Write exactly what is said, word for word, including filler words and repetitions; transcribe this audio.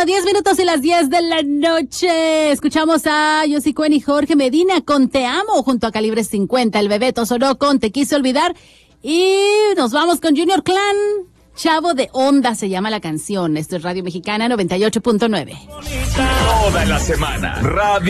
Bueno, diez minutos y las diez de la noche. Escuchamos a Yossi Cuen y Jorge Medina con Te Amo junto a Calibre cincuenta. El Bebeto sonó con Te Quise Olvidar. Y nos vamos con Junior Clan. Chavo de Onda se llama la canción. Esto es Radio Mexicana noventa y ocho punto nueve. Toda la semana. Radio